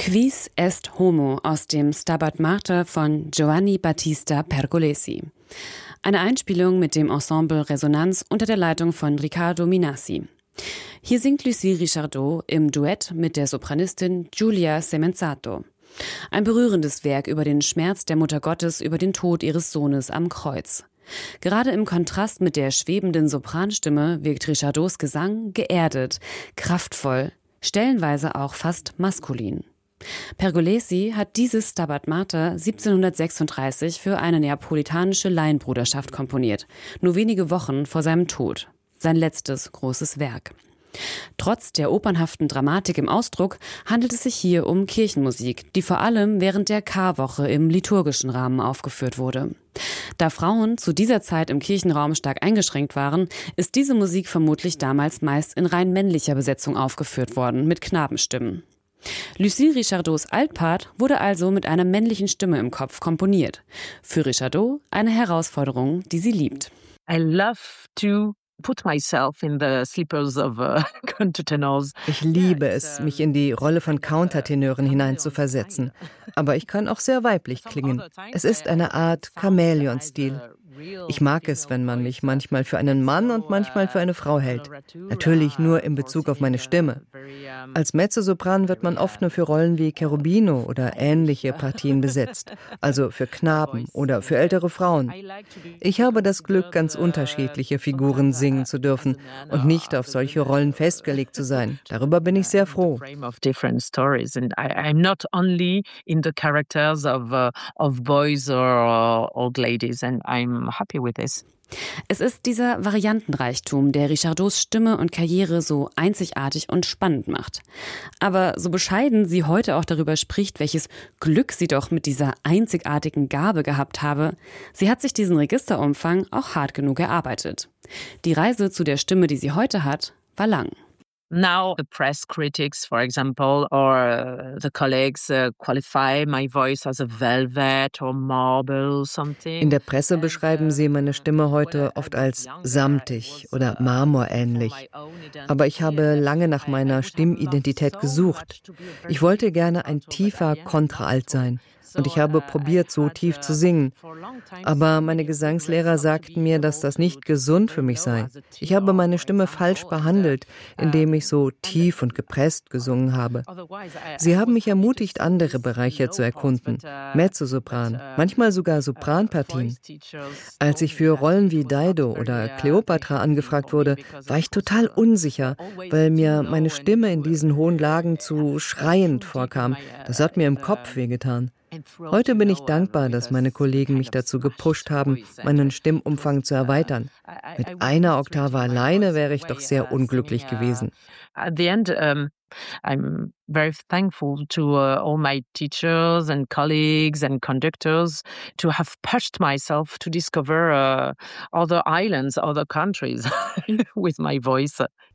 Quis est homo aus dem Stabat Mater von Giovanni Battista Pergolesi. Eine Einspielung mit dem Ensemble Resonanz unter der Leitung von Riccardo Minassi. Hier singt Lucie Richardot im Duett mit der Sopranistin Giulia Semenzato. Ein berührendes Werk über den Schmerz der Mutter Gottes über den Tod ihres Sohnes am Kreuz. Gerade im Kontrast mit der schwebenden Sopranstimme wirkt Richardots Gesang geerdet, kraftvoll, stellenweise auch fast maskulin. Pergolesi hat dieses Stabat Mater 1736 für eine neapolitanische Laienbruderschaft komponiert, nur wenige Wochen vor seinem Tod. Sein letztes großes Werk. Trotz der opernhaften Dramatik im Ausdruck handelt es sich hier um Kirchenmusik, die vor allem während der Karwoche im liturgischen Rahmen aufgeführt wurde. Da Frauen zu dieser Zeit im Kirchenraum stark eingeschränkt waren, ist diese Musik vermutlich damals meist in rein männlicher Besetzung aufgeführt worden, mit Knabenstimmen. Lucie Richardots Altpart wurde also mit einer männlichen Stimme im Kopf komponiert. Für Richardot eine Herausforderung, die sie liebt. I love to put myself in the slippers of countertenors. Ich liebe es, mich in die Rolle von Countertenören hineinzuversetzen. Aber ich kann auch sehr weiblich klingen. Es ist eine Art Chamäleon-Stil. Ich mag es, wenn man mich manchmal für einen Mann und manchmal für eine Frau hält. Natürlich nur in Bezug auf meine Stimme. Als Mezzosopran wird man oft nur für Rollen wie Cherubino oder ähnliche Partien besetzt, also für Knaben oder für ältere Frauen. Ich habe das Glück, ganz unterschiedliche Figuren singen zu dürfen und nicht auf solche Rollen festgelegt zu sein. Darüber bin ich sehr froh. I'm not only in the characters of boys or old ladies, and I'm happy with this. Es ist dieser Variantenreichtum, der Richardots Stimme und Karriere so einzigartig und spannend macht. Aber so bescheiden sie heute auch darüber spricht, welches Glück sie doch mit dieser einzigartigen Gabe gehabt habe, sie hat sich diesen Registerumfang auch hart genug erarbeitet. Die Reise zu der Stimme, die sie heute hat, war lang. Now the press critics, for example, or the colleagues qualify my voice as a velvet or marble something. In der Presse beschreiben sie meine Stimme heute oft als samtig oder marmorähnlich. Aber ich habe lange nach meiner Stimmidentität gesucht. Ich wollte gerne ein tiefer Kontraalt sein. Und ich habe probiert, so tief zu singen. Aber meine Gesangslehrer sagten mir, dass das nicht gesund für mich sei. Ich habe meine Stimme falsch behandelt, indem ich so tief und gepresst gesungen habe. Sie haben mich ermutigt, andere Bereiche zu erkunden. Mezzosopran, manchmal sogar Sopranpartien. Als ich für Rollen wie Dido oder Kleopatra angefragt wurde, war ich total unsicher, weil mir meine Stimme in diesen hohen Lagen zu schreiend vorkam. Das hat mir im Kopf wehgetan. Heute bin ich dankbar, dass meine Kollegen mich dazu gepusht haben, meinen Stimmumfang zu erweitern. Mit einer Oktave alleine wäre ich doch sehr unglücklich gewesen. At the end, I'm very thankful to all my teachers and colleagues and conductors to have pushed myself to discover other islands, other countries with my voice.